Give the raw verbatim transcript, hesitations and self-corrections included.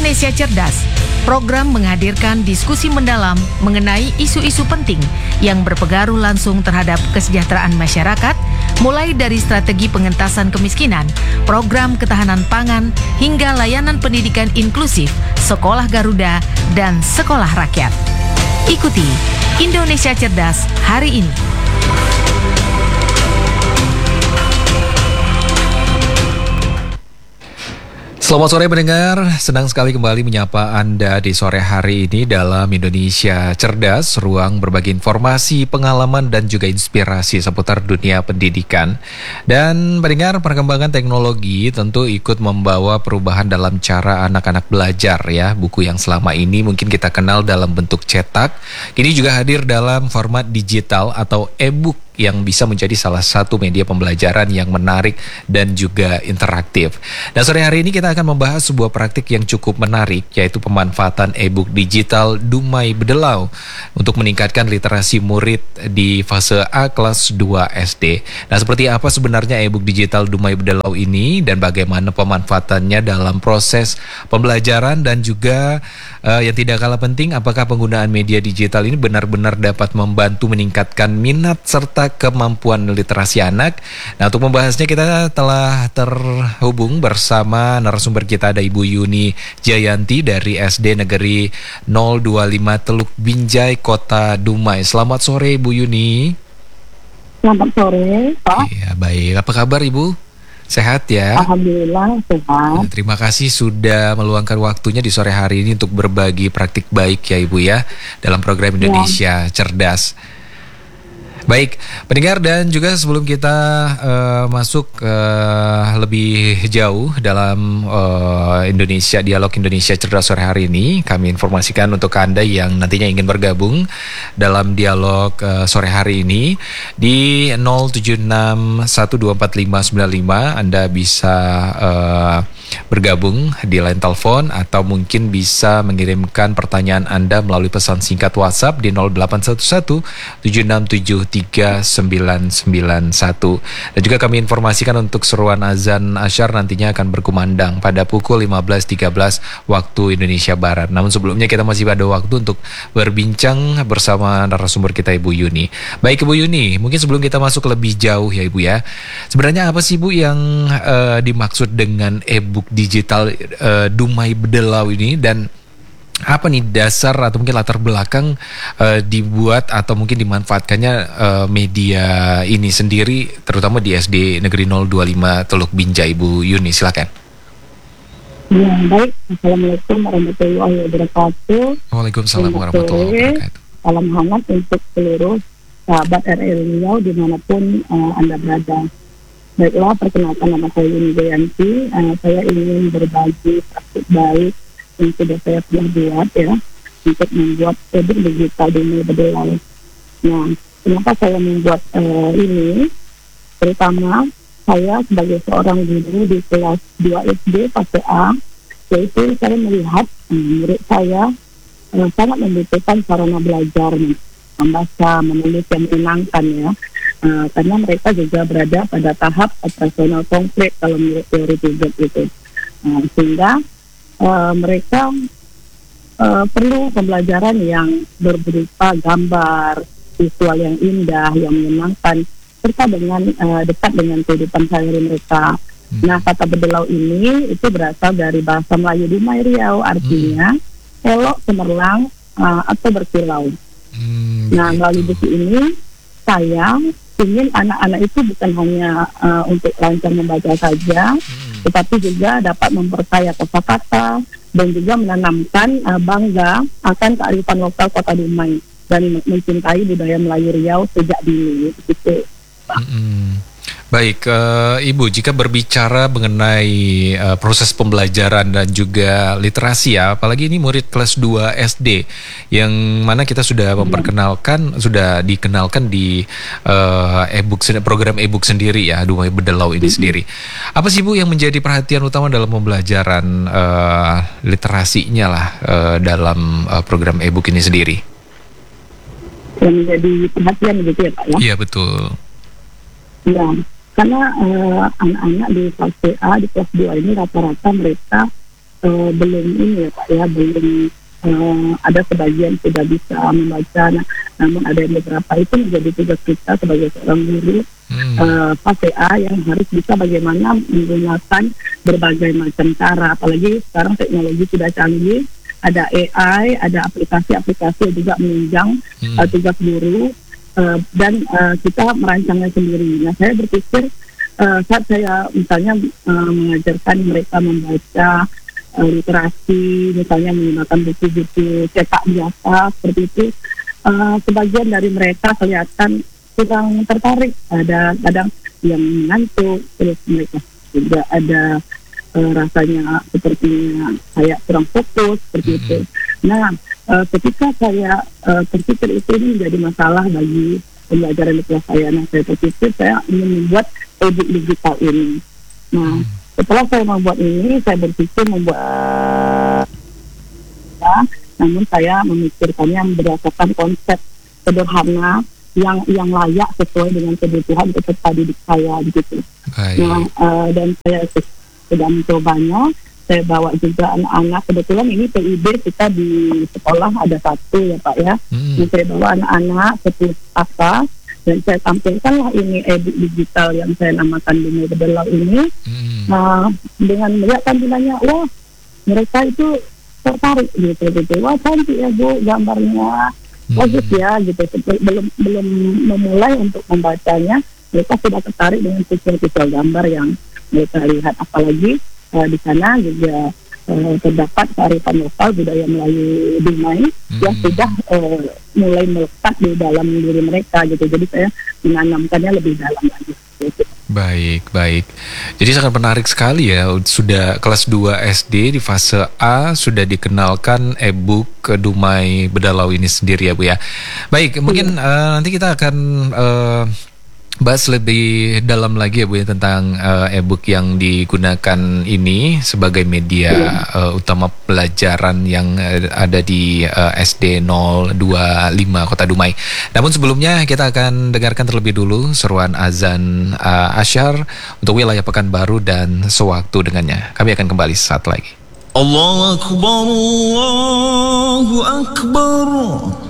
Indonesia Cerdas, program menghadirkan diskusi mendalam mengenai isu-isu penting yang berpengaruh langsung terhadap kesejahteraan masyarakat, mulai dari strategi pengentasan kemiskinan, program ketahanan pangan, hingga layanan pendidikan inklusif, sekolah Garuda, dan sekolah rakyat. Ikuti Indonesia Cerdas hari ini. Selamat sore pendengar, senang sekali kembali menyapa Anda di sore hari ini dalam Indonesia Cerdas, ruang berbagi informasi, pengalaman dan juga inspirasi seputar dunia pendidikan. Dan pendengar, perkembangan teknologi tentu ikut membawa perubahan dalam cara anak-anak belajar ya. Buku yang selama ini mungkin kita kenal dalam bentuk cetak, kini juga hadir dalam format digital atau e-book yang bisa menjadi salah satu media pembelajaran yang menarik dan juga interaktif. Dan sore hari ini kita akan membahas sebuah praktik yang cukup menarik, yaitu pemanfaatan e-book digital Dumai Bedelau untuk meningkatkan literasi murid di fase A kelas dua S D. Nah, seperti apa sebenarnya e-book digital Dumai Bedelau ini dan bagaimana pemanfaatannya dalam proses pembelajaran, dan juga uh, yang tidak kalah penting, apakah penggunaan media digital ini benar-benar dapat membantu meningkatkan minat serta kemampuan literasi anak. Nah, untuk membahasnya kita telah terhubung bersama narasumber kita, ada Ibu Yuni Jayanti dari S D Negeri nol dua lima Teluk Binjai, Kota Dumai. Selamat sore Ibu Yuni. Selamat sore, Pak. Iya, baik. Apa kabar Ibu? Sehat ya? Alhamdulillah sehat. Nah, terima kasih sudah meluangkan waktunya di sore hari ini untuk berbagi praktik baik ya Ibu ya, dalam program Indonesia ya. Cerdas. Baik, pendengar, dan juga sebelum kita uh, masuk uh, lebih jauh dalam uh, Indonesia Dialog Indonesia Cerdas sore hari ini, kami informasikan untuk Anda yang nantinya ingin bergabung dalam dialog uh, sore hari ini di nol tujuh enam satu dua empat lima sembilan lima. Anda bisa uh, bergabung di line telepon atau mungkin bisa mengirimkan pertanyaan Anda melalui pesan singkat WhatsApp di nol delapan satu satu tujuh enam tujuh tiga sembilan sembilan satu. Dan juga kami informasikan untuk seruan azan asyar nantinya akan berkumandang pada pukul lima belas tiga belas waktu Indonesia Barat. Namun sebelumnya kita masih ada waktu untuk berbincang bersama narasumber kita Ibu Yuni. Baik Ibu Yuni, mungkin sebelum kita masuk lebih jauh ya Ibu ya, sebenarnya apa sih Bu yang uh, dimaksud dengan e-book digital uh, Dumai Bedelau ini, dan apa nih dasar atau mungkin latar belakang uh, dibuat atau mungkin dimanfaatkannya uh, media ini sendiri, terutama di S D Negeri nol dua lima Teluk Binjai. Ibu Yuni, silakan. Ya, baik. Assalamualaikum warahmatullahi wabarakatuh. Waalaikumsalam warahmatullahi wabarakatuh. Salam hangat untuk seluruh sahabat R R Riau dimanapun uh, Anda berada. Baiklah, perkenalkan nama saya Yuni Jayanti. Uh, saya ingin berbagi praktik baik yang sudah saya pernah buat ya, untuk membuat e-book digital Dumai Bedelau. Nah, kenapa saya membuat uh, ini? Terutama saya sebagai seorang guru di kelas dua S D fase A, yaitu saya melihat um, murid saya uh, sangat membutuhkan sarana belajar, membaca, menulis yang menyenangkan ya. Uh, karena mereka juga berada pada tahap operasional konkret kalau menurut teori Piaget itu. Uh, sehingga Uh, mereka uh, perlu pembelajaran yang berupa gambar, visual yang indah, yang menyenangkan, serta dengan uh, dekat dengan kehidupan sehari mereka. Hmm. Nah, kata bedelau ini itu berasal dari bahasa Melayu Dumai Riau, artinya hmm. elok, cemerlang, uh, atau berkilau. Hmm, nah, melalui buku ini saya ingin anak-anak itu bukan hanya uh, untuk lancar membaca saja, hmm. tetapi juga dapat memperkaya kosakata dan juga menanamkan uh, bangga akan kearifan lokal Kota Dumai dan mencintai budaya Melayu Riau sejak dini. Gitu. Hmm. Baik, uh, Ibu, jika berbicara mengenai uh, proses pembelajaran dan juga literasi ya, apalagi ini murid kelas dua S D yang mana kita sudah memperkenalkan, hmm. sudah dikenalkan di uh, e-book, program e-book sendiri ya, Dumai Bedelau ini hmm. sendiri. Apa sih Bu yang menjadi perhatian utama dalam pembelajaran uh, literasinya lah uh, dalam uh, program e-book ini sendiri? Yang menjadi perhatian gitu ya Pak ya? Iya, betul. Ya. Karena uh, anak-anak di kelas A, di kelas dua ini rata-rata mereka uh, belum ini ya Pak ya, belum uh, ada sebagian sudah bisa membaca, nah, namun ada yang beberapa itu menjadi tugas kita sebagai seorang guru hmm. uh, P A C A yang harus bisa bagaimana menggunakan berbagai macam cara, apalagi sekarang teknologi sudah canggih, ada A I, ada aplikasi-aplikasi yang juga menunjang hmm. uh, tugas guru. Uh, dan uh, kita merancangnya sendiri. Nah, saya berpikir uh, saat saya misalnya uh, mengajarkan mereka membaca uh, literasi, misalnya menggunakan buku-buku cetak biasa seperti itu, uh, sebagian dari mereka kelihatan kurang tertarik. Ada kadang yang mengantuk, terus mereka juga ada uh, rasanya sepertinya kayak kurang fokus seperti mm-hmm. itu. Nah, Uh, ketika saya uh, berpikir itu ini menjadi masalah bagi pembelajaran di kelas saya, nah saya berpikir saya ingin membuat e-book digital ini. Nah, setelah saya membuat ini, saya berpikir membuat, uh, namun saya memikirkannya berdasarkan konsep sederhana yang yang layak sesuai dengan kebutuhan peserta didik saya begitu. Nah, uh, dan saya sudah mencobanya. Saya bawa juga anak-anak, kebetulan ini P I B kita di sekolah ada satu ya Pak ya. Hmm. Saya bawa anak-anak seperti apa, dan saya tampilkanlah ini e-book digital yang saya namakan Dumai Bedelau ini. Hmm. Nah, dengan melihat tampilannya, wah mereka itu tertarik gitu, gitu. Wah cantik ya Bu gambarnya, bagus hmm. ya gitu. Belum belum memulai untuk membacanya, mereka sudah tertarik dengan visual-visual gambar yang mereka lihat, apalagi Uh, di sana juga uh, terdapat kearifan lokal budaya Melayu Dumai hmm. yang sudah uh, mulai melekat di dalam diri mereka gitu. Jadi saya menanamkannya lebih dalam lagi. Gitu. Baik, baik. Jadi sangat menarik sekali ya. Sudah kelas dua S D di fase A sudah dikenalkan e-book ke Dumai Bedalau ini sendiri ya Bu ya. Baik, mungkin uh, nanti kita akan uh, bahas lebih dalam lagi ya Bu ya tentang uh, e-book yang digunakan ini sebagai media uh, utama pelajaran yang uh, ada di uh, S D nol dua lima Kota Dumai. Namun sebelumnya kita akan dengarkan terlebih dulu seruan azan uh, Asyar untuk wilayah Pekanbaru dan sewaktu dengannya. Kami akan kembali saat lagi. Allahu Akbar, Allahu Akbar.